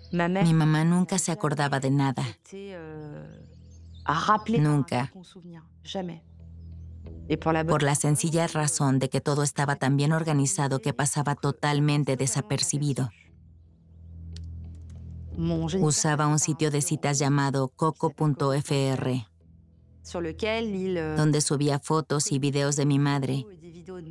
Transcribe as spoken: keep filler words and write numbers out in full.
Mi mamá nunca se acordaba de nada. Nunca. Por la sencilla razón de que todo estaba tan bien organizado que pasaba totalmente desapercibido. Usaba un sitio de citas llamado coco punto f r, donde subía fotos y videos de mi madre